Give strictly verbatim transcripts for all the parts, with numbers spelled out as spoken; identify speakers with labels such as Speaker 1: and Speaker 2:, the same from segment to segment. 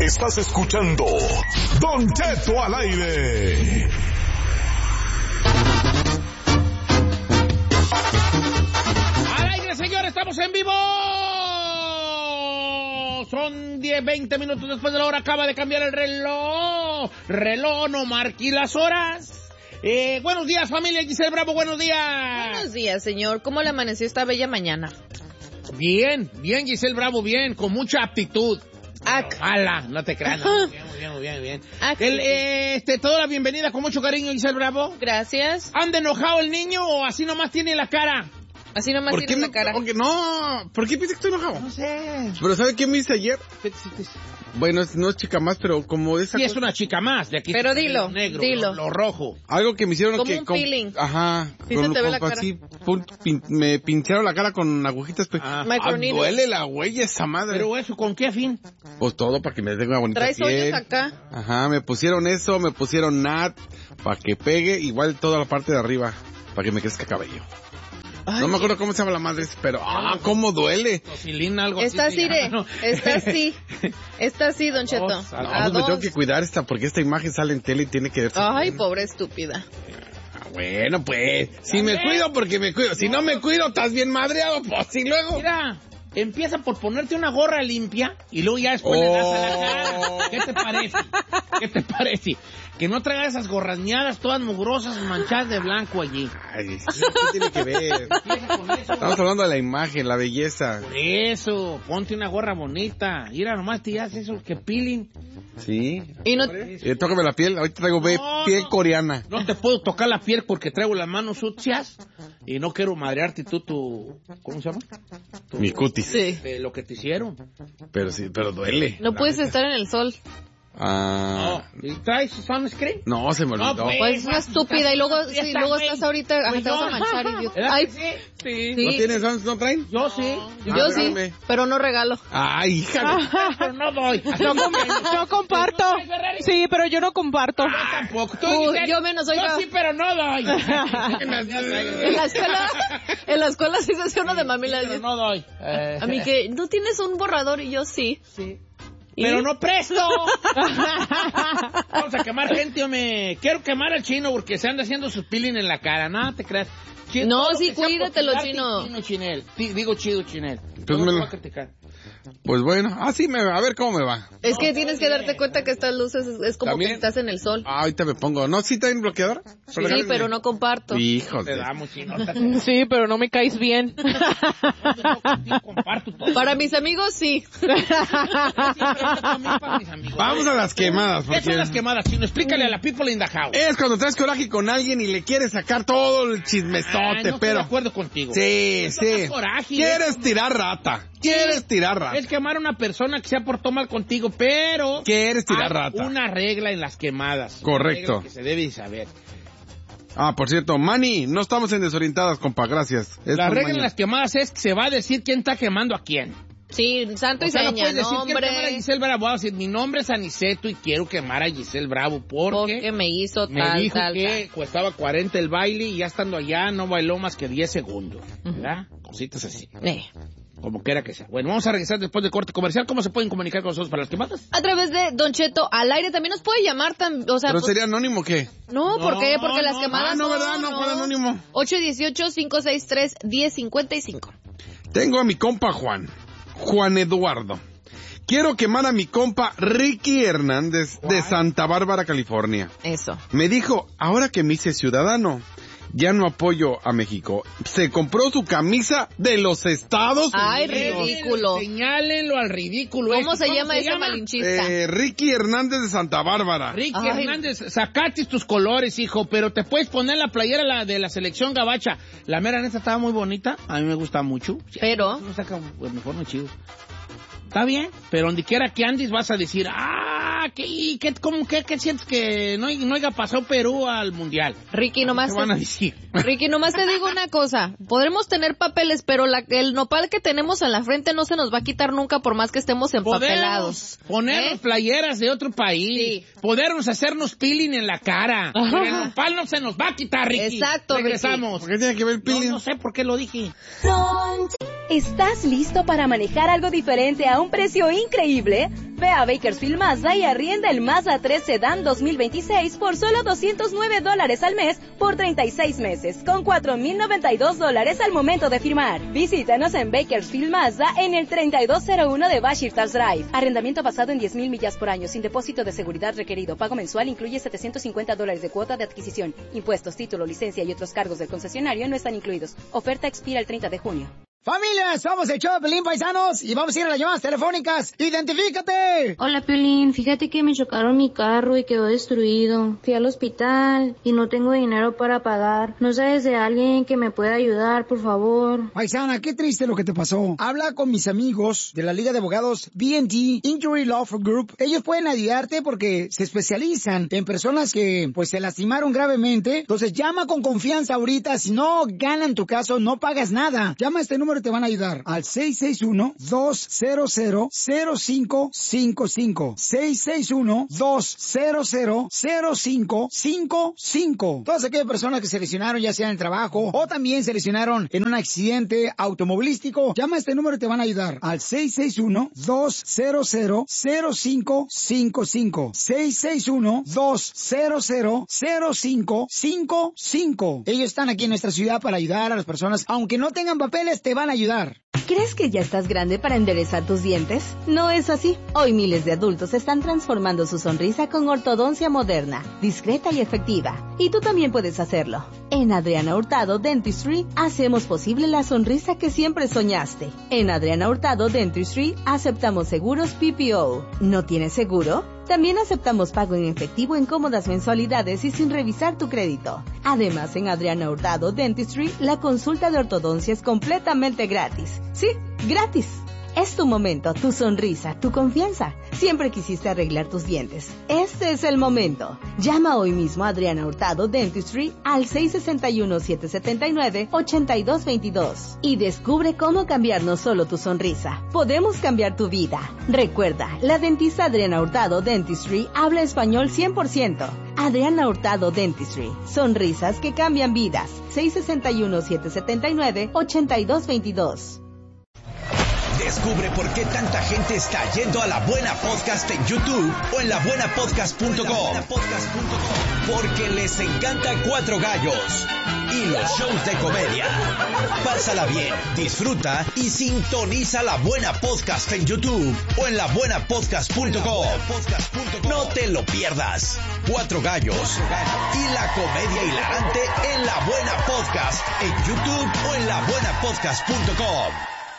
Speaker 1: Estás escuchando Don Cheto al aire.
Speaker 2: Al aire, señor, estamos en vivo. Son diez, veinte minutos después de la hora. Acaba de cambiar el reloj. Reloj, no marque las horas. Eh, buenos días, familia Giselle Bravo, buenos días.
Speaker 3: Buenos días, señor. ¿Cómo le amaneció esta bella mañana?
Speaker 2: Bien, bien, Giselle Bravo, bien, con mucha aptitud.
Speaker 3: Ac.
Speaker 2: ¡Hala! No te creas, no. Bien, muy bien, muy bien, muy bien. El, eh, este, toda la bienvenida con mucho cariño, Giselle Bravo.
Speaker 3: Gracias.
Speaker 2: ¿Anda enojado el niño o así nomás tiene la cara?
Speaker 3: Así nomás
Speaker 4: ¿Por qué
Speaker 3: tiene
Speaker 4: no,
Speaker 3: la cara.
Speaker 4: okay, no, ¿por qué piensas que estoy enojado?
Speaker 2: No sé.
Speaker 4: Pero ¿sabe qué me hice ayer? Bueno, es- no es chica más, pero como de esa
Speaker 2: Sí, es
Speaker 4: cosa-
Speaker 2: una chica más. De aquí
Speaker 3: Pero
Speaker 2: está
Speaker 3: dilo,
Speaker 2: lo negro,
Speaker 3: dilo.
Speaker 2: Lo, lo rojo.
Speaker 4: Algo que me hicieron
Speaker 3: Como
Speaker 4: que...
Speaker 3: un
Speaker 4: con-
Speaker 3: peeling.
Speaker 4: Ajá.
Speaker 3: Sí se te ve la cara.
Speaker 4: así, pun- pin- me pincharon la cara con agujitas. Pe-
Speaker 2: Ah.
Speaker 4: Ah,
Speaker 3: Microneedles.
Speaker 4: duele la huella esa madre.
Speaker 2: Pero eso, ¿con qué fin?
Speaker 4: Pues todo para que me den una bonita
Speaker 3: Traes
Speaker 4: piel.
Speaker 3: hoyos acá.
Speaker 4: Ajá, me pusieron eso, me pusieron nat para que pegue, igual toda la parte de arriba, para que me crezca cabello.
Speaker 3: Ay,
Speaker 4: No me acuerdo cómo se llama la madre, pero ¡ah, cómo duele!
Speaker 2: Tosilina, algo
Speaker 3: Está
Speaker 2: así.
Speaker 3: así,
Speaker 2: se
Speaker 3: de.
Speaker 2: llama, ¿no?
Speaker 3: Está así. Está así, Don Cheto.
Speaker 2: Dos, a
Speaker 4: No,
Speaker 3: A
Speaker 4: pues me
Speaker 3: dos.
Speaker 4: tengo que cuidar esta, porque esta imagen sale en tele y tiene que verse
Speaker 3: Ay,
Speaker 4: bien.
Speaker 3: pobre estúpida.
Speaker 4: Ah, bueno, pues, si me cuido, porque me cuido. Si no me cuido, estás bien madreado, pues, y luego...
Speaker 2: Mira, empieza por ponerte una gorra limpia y luego ya después le das a la cara. ¿Qué te parece? ¿Qué te parece? Que no traigas esas gorrañadas todas mugrosas, manchadas de blanco allí.
Speaker 4: Ay, ¿qué tiene que ver?
Speaker 2: Empieza con eso.
Speaker 4: Estamos hablando de la imagen, la belleza.
Speaker 2: Por eso, ponte una gorra bonita. Mira, nomás te haces eso, que peeling.
Speaker 4: Sí.
Speaker 3: Y no.
Speaker 4: Eh, tócame la piel, ahorita traigo be-
Speaker 2: No,
Speaker 4: piel
Speaker 2: no.
Speaker 4: coreana.
Speaker 2: No te puedo tocar la piel porque traigo las manos sucias y no quiero madrearte tú tu... ¿Cómo se llama? Tu-
Speaker 4: Mi cutis.
Speaker 3: Sí.
Speaker 2: de lo que te hicieron.
Speaker 4: Pero sí, pero duele.
Speaker 3: No puedes estar en el sol.
Speaker 4: Ah,
Speaker 2: No. ¿Y traes sunscreen?
Speaker 4: no, se me olvidó.
Speaker 2: No, pues.
Speaker 3: Pues es una estúpida. Y luego,
Speaker 2: Ya
Speaker 3: sí,
Speaker 2: está,
Speaker 3: luego
Speaker 2: güey.
Speaker 3: estás ahorita. Ajá,
Speaker 2: Pues
Speaker 3: te vas a
Speaker 2: yo.
Speaker 3: manchar, idiota.
Speaker 2: ¿Verdad
Speaker 3: Ay,
Speaker 2: que sí? Sí.
Speaker 3: sí.
Speaker 4: ¿No tienes suns, no traen?
Speaker 2: Yo sí.
Speaker 3: Yo
Speaker 4: Ah,
Speaker 3: sí,
Speaker 4: regálame.
Speaker 3: pero no regalo.
Speaker 4: Ay, hija.
Speaker 2: Pero no doy.
Speaker 5: Yo, com- yo comparto. Sí, pero yo no comparto.
Speaker 2: Yo tampoco. Tú,
Speaker 3: Uy,
Speaker 2: Giselle,
Speaker 3: yo menos, oiga.
Speaker 2: Yo sí, pero no doy.
Speaker 3: En la escuela, en la escuela sí se hace uno de mamila.
Speaker 2: Pero no doy. Eh,
Speaker 3: A mí que, ¿no tienes un borrador? Y yo sí.
Speaker 2: Sí.
Speaker 3: ¿Y?
Speaker 2: Pero no presto. Vamos a quemar gente, hombre. Quiero quemar al chino porque se anda haciendo sus peeling en la cara. Nada, te creas. Chino,
Speaker 3: No,
Speaker 2: todo lo
Speaker 3: sí,
Speaker 2: que sea por
Speaker 3: cuídatelo,
Speaker 2: cuidarte,
Speaker 3: chino.
Speaker 2: Chino, chinel. Ti- Digo chido, chinel.
Speaker 4: Pues
Speaker 2: No
Speaker 4: me
Speaker 2: te
Speaker 4: lo-
Speaker 2: voy a criticar.
Speaker 4: Pues bueno, así me va, a ver cómo me va.
Speaker 3: Es que tienes que darte cuenta que estas luces es, es como
Speaker 4: ¿También?
Speaker 3: que estás en el sol.
Speaker 4: Ah, ahorita me pongo. ¿No? ¿Sí traen bloqueador?
Speaker 3: Sí, pero no comparto.
Speaker 4: Hijos
Speaker 2: Te
Speaker 4: de...
Speaker 2: damos, chino. No
Speaker 5: Sí, pero no me caes bien.
Speaker 2: contigo, comparto todo.
Speaker 3: Para mis amigos, sí.
Speaker 2: Siempre ando también para mis amigos.
Speaker 4: Vamos a las quemadas,
Speaker 2: ¿Qué son
Speaker 4: porque...
Speaker 2: las quemadas, chino? Explícale a la people in the house.
Speaker 4: Es cuando traes coraje con alguien y le quieres sacar todo el chismesote,
Speaker 2: Ah, no estoy
Speaker 4: pero...
Speaker 2: de acuerdo contigo.
Speaker 4: Sí,
Speaker 2: No tengas
Speaker 4: sí.
Speaker 2: coraje,
Speaker 4: Quieres
Speaker 2: es-
Speaker 4: tirar rata. Quieres tirar rata.
Speaker 2: Es quemar a una persona que se ha portado mal contigo, pero...
Speaker 4: Quieres tirar
Speaker 2: hay
Speaker 4: rata.
Speaker 2: una regla en las quemadas.
Speaker 4: Correcto.
Speaker 2: Una regla que se debe saber.
Speaker 4: Ah, por cierto, Manny, no estamos en desorientadas, compa, gracias. Es
Speaker 2: La
Speaker 4: por
Speaker 2: regla en
Speaker 4: mañana.
Speaker 2: las quemadas es que se va a decir quién está quemando a quién.
Speaker 3: Sí, santo
Speaker 2: O
Speaker 3: y
Speaker 2: sea, no
Speaker 3: seña,
Speaker 2: puedes decir quién quemar a
Speaker 3: nombre.
Speaker 2: Giselle Bravo. Voy a decir, mi nombre es Aniceto y quiero quemar a Giselle Bravo porque...
Speaker 3: Porque me hizo
Speaker 2: Me
Speaker 3: tal,
Speaker 2: dijo
Speaker 3: tal,
Speaker 2: que costaba cuarenta el baile y ya estando allá no bailó más que diez segundos. ¿Verdad? Cositas así.
Speaker 3: tal. Eh.
Speaker 2: Como quiera que sea. Bueno, vamos a regresar después del corte comercial. ¿Cómo se pueden comunicar con nosotros para las quemadas?
Speaker 3: A través de Don Cheto al aire también nos puede llamar. Tam, o sea,
Speaker 4: ¿Pero
Speaker 3: pues-
Speaker 4: sería anónimo o qué?
Speaker 3: No, ¿por
Speaker 2: No,
Speaker 3: qué? Porque las
Speaker 2: no,
Speaker 3: quemadas
Speaker 4: ah, no, ¿verdad? No, ¿cuál anónimo?
Speaker 3: ocho uno ocho, cinco seis tres, uno cero cinco cinco.
Speaker 4: Tengo a mi compa Juan, Juan Eduardo. Quiero quemar a mi compa Ricky Hernández de Santa Bárbara, California.
Speaker 3: Eso.
Speaker 4: Me dijo, ahora que me hice ciudadano, ya no apoyo a México. Se compró su camisa de los Estados
Speaker 3: Ay,
Speaker 4: Unidos.
Speaker 3: ridículo.
Speaker 2: Señálenlo al ridículo.
Speaker 3: ¿Cómo
Speaker 2: este.
Speaker 3: se llama ese malinchista?
Speaker 4: Eh, Ricky Hernández de Santa Bárbara.
Speaker 2: Ricky
Speaker 3: Ay.
Speaker 2: Hernández, sacaste tus colores, hijo, pero te puedes poner la playera la de la selección gabacha. La mera neta estaba muy bonita, a mí me gusta mucho.
Speaker 3: Pero,
Speaker 2: No saca pues, mejor muy chido. Está bien, pero donde quiera que andes vas a decir, ah, ¿qué, y qué, cómo, qué, qué sientes que no, no haya pasado Perú al Mundial?
Speaker 3: Ricky, nomás
Speaker 2: ¿Qué van a
Speaker 3: te,
Speaker 2: decir?
Speaker 3: Ricky, nomás te digo una cosa. Podremos tener papeles, pero la, el nopal que tenemos en la frente no se nos va a quitar nunca por más que estemos empapelados.
Speaker 2: Podemos ponernos
Speaker 3: ¿Eh?
Speaker 2: playeras de otro país.
Speaker 3: Sí.
Speaker 2: Podernos hacernos peeling en la cara. Pero el nopal no se nos va a quitar, Ricky.
Speaker 3: Exacto, Ricky.
Speaker 2: Regresamos.
Speaker 4: ¿Por qué tiene que ver
Speaker 2: No,
Speaker 4: peeling?
Speaker 2: no sé por qué lo dije.
Speaker 6: ¿Estás listo para manejar algo diferente a un precio increíble? Ve a Bakersfield Mazda y arrienda el Mazda tres Sedan dos mil veintiséis por solo doscientos nueve dólares al mes por treinta y seis meses, con cuatro mil noventa y dos dólares al momento de firmar. Visítanos en Bakersfield Mazda en el treinta y dos cero uno de Bashirtas Drive. Arrendamiento basado en diez mil millas por año, sin depósito de seguridad requerido. Pago mensual incluye setecientos cincuenta dólares de cuota de adquisición. Impuestos, título, licencia y otros cargos del concesionario no están incluidos. Oferta expira el treinta de junio.
Speaker 7: Familia, somos el show de Piolín, paisanos, y vamos a ir a las llamadas telefónicas. ¡Identifícate!
Speaker 8: Hola, Piolín, fíjate que me chocaron mi carro y quedó destruido. Fui al hospital y no tengo dinero para pagar. ¿No sabes de alguien que me pueda ayudar, por favor?
Speaker 7: Paisana, qué triste lo que te pasó. Habla con mis amigos de la Liga de Abogados B and T Injury Law Group. Ellos pueden ayudarte porque se especializan en personas que, pues, se lastimaron gravemente. Entonces, llama con confianza ahorita. Si no ganan tu caso, no pagas nada. Llama a este número y te van a ayudar al seis seis uno, dos cero cero, cero cinco cinco cinco. seis seis uno, dos cero cero, cero cinco cinco cinco. Todas aquellas personas que se lesionaron ya sea en el trabajo o también se lesionaron en un accidente automovilístico, llama a este número y te van a ayudar al seis seis uno, dos cero cero, cero cinco cinco cinco. seis seis uno, dos cero cero, cero cinco cinco cinco. Ellos están aquí en nuestra ciudad para ayudar a las personas, aunque no tengan papeles, te van a ayudar.
Speaker 6: ¿Crees que ya estás grande para enderezar tus dientes? No es así. Hoy miles de adultos están transformando su sonrisa con ortodoncia moderna, discreta y efectiva. Y tú también puedes hacerlo. En Adriana Hurtado Dentistry hacemos posible la sonrisa que siempre soñaste. En Adriana Hurtado Dentistry aceptamos seguros P P O. ¿No tienes seguro? También aceptamos pago en efectivo en cómodas mensualidades y sin revisar tu crédito. Además, en Adriana Hurtado Dentistry, la consulta de ortodoncia es completamente gratis. Sí, gratis. Es tu momento, tu sonrisa, tu confianza. Siempre quisiste arreglar tus dientes. Este es el momento. Llama hoy mismo a Adriana Hurtado Dentistry al seis seis uno, siete siete nueve, ocho dos dos dos y descubre cómo cambiar no solo tu sonrisa. Podemos cambiar tu vida. Recuerda, la dentista Adriana Hurtado Dentistry habla español cien por ciento. Adriana Hurtado Dentistry. Sonrisas que cambian vidas. seis seis uno, siete siete nueve, ocho dos dos dos.
Speaker 9: Descubre por qué tanta gente está yendo a La Buena Podcast en YouTube o en la buena podcast punto com. Porque les encanta Cuatro Gallos y los shows de comedia. Pásala bien, disfruta y sintoniza La Buena Podcast en YouTube o en la buena podcast punto com. No te lo pierdas. Cuatro Gallos y la comedia hilarante en La Buena Podcast en YouTube o en la buena podcast punto com.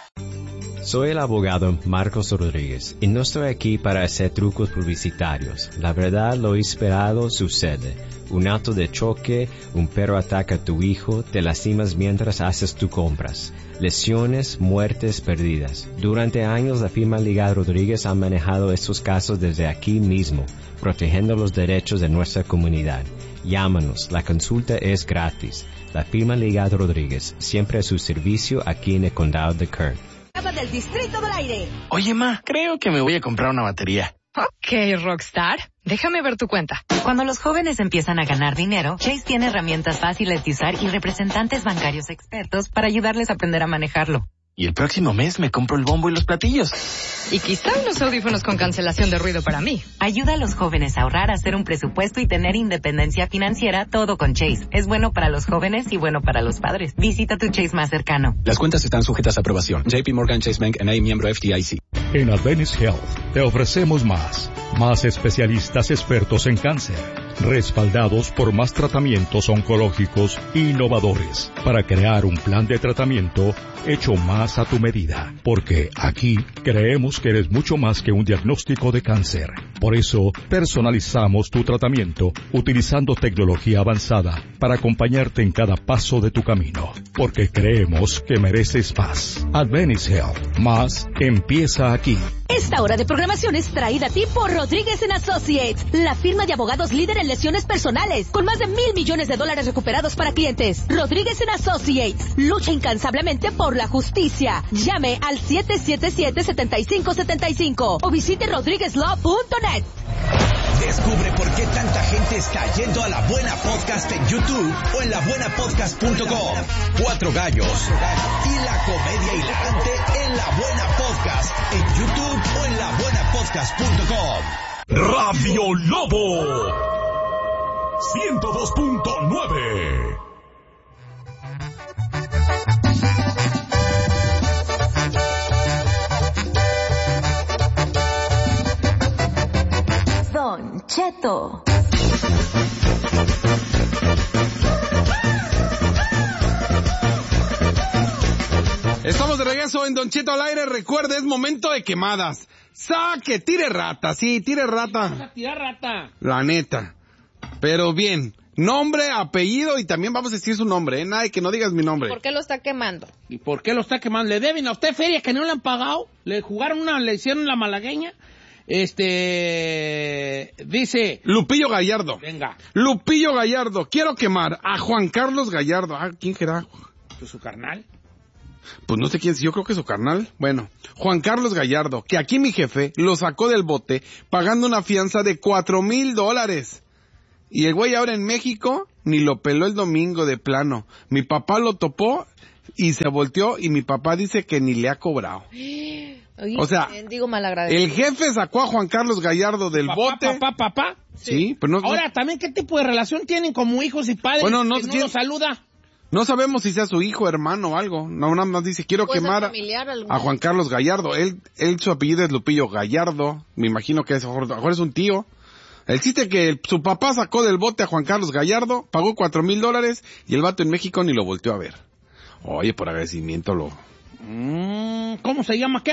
Speaker 10: Soy el abogado Marcos Rodríguez y no estoy aquí para hacer trucos publicitarios. La verdad, lo esperado sucede. Un auto de choque, un perro ataca a tu hijo, te lastimas mientras haces tus compras. Lesiones, muertes, pérdidas. Durante años la firma Liga Rodríguez ha manejado estos casos desde aquí mismo, protegiendo los derechos de nuestra comunidad. Llámanos, la consulta es gratis. La firma Liga Rodríguez, siempre a su servicio aquí en el condado de Kern.
Speaker 6: Del Distrito del Aire.
Speaker 11: Oye, ma, creo que me voy a comprar una batería.
Speaker 12: Ok, Rockstar. Déjame ver tu cuenta.
Speaker 13: Cuando los jóvenes empiezan a ganar dinero, Chase tiene herramientas fáciles de usar y representantes bancarios expertos para ayudarles a aprender a manejarlo.
Speaker 11: Y el próximo mes me compro el bombo y los platillos.
Speaker 12: Y quizá unos audífonos con cancelación de ruido para mí.
Speaker 13: Ayuda a los jóvenes a ahorrar, a hacer un presupuesto y tener independencia financiera, todo con Chase. Es bueno para los jóvenes y bueno para los padres. Visita tu Chase más cercano.
Speaker 14: Las cuentas están sujetas a aprobación. J P Morgan Chase Bank N A, miembro F D I C.
Speaker 15: En Adventist Health te ofrecemos más. Más especialistas expertos en cáncer, respaldados por más tratamientos oncológicos innovadores, para crear un plan de tratamiento hecho más a tu medida. Porque aquí creemos que eres mucho más que un diagnóstico de cáncer. Por eso, personalizamos tu tratamiento utilizando tecnología avanzada para acompañarte en cada paso de tu camino. Porque creemos que mereces más. Adventist Health. Más empieza aquí.
Speaker 6: Esta hora de programación es traída a ti por Rodríguez and Associates, la firma de abogados líder en lesiones personales, con más de mil millones de dólares recuperados para clientes. Rodríguez and Associates lucha incansablemente por la justicia. Llame al siete siete siete, siete cinco siete cinco o visite rodríguez law punto net.
Speaker 9: Descubre por qué tanta gente está yendo a La Buena Podcast en YouTube o en la buena podcast punto com. Cuatro Gallos y la comedia hilarante en La Buena Podcast en YouTube o en la buena podcast podcast punto com.
Speaker 1: Radio Lobo ciento dos punto nueve.
Speaker 6: Don Cheto.
Speaker 4: Estamos de regreso en Don Cheto al aire. Recuerde, es momento de quemadas. Saque, tire rata, sí, tire rata.
Speaker 2: Vamos a tirar rata.
Speaker 4: La neta. Pero bien, nombre, apellido y también vamos a decir su nombre, ¿eh? Nada de que no digas mi nombre.
Speaker 3: ¿Por qué lo está quemando?
Speaker 2: ¿Y por qué lo está quemando? ¿Le deben a usted feria que no le han pagado? ¿Le jugaron una, le hicieron la malagueña? Este... Dice...
Speaker 4: Lupillo Gallardo.
Speaker 2: Venga.
Speaker 4: Lupillo Gallardo. Quiero quemar a Juan Carlos Gallardo. Ah, ¿quién será?
Speaker 2: ¿Pues su carnal?
Speaker 4: Pues no sé quién, yo creo que es su carnal. Bueno, Juan Carlos Gallardo, que aquí mi jefe lo sacó del bote pagando una fianza de cuatro mil dólares. Y el güey ahora en México ni lo peló el domingo de plano. Mi papá lo topó y se volteó y mi papá dice que ni le ha cobrado.
Speaker 3: Oye,
Speaker 4: o sea,
Speaker 3: digo malagradecido.
Speaker 4: El jefe sacó a Juan Carlos Gallardo del
Speaker 2: papá,
Speaker 4: bote.
Speaker 2: Papá, papá,
Speaker 4: Sí, sí pero no...
Speaker 2: Ahora, no... también, ¿qué tipo de relación tienen como hijos y padres?
Speaker 4: Bueno, no,
Speaker 2: que no
Speaker 4: ¿quién...
Speaker 2: lo saluda?
Speaker 4: No sabemos si sea su hijo, hermano o algo. No, nada más dice, quiero quemar a Juan Carlos Gallardo. Él, él, su apellido es Lupillo Gallardo. Me imagino que es, a lo mejor es un tío. El chiste que el, su papá sacó del bote a Juan Carlos Gallardo, pagó cuatro mil dólares y el vato en México ni lo volteó a ver. Oye, por agradecimiento lo...
Speaker 2: Mm, ¿Cómo se llama? ¿Qué?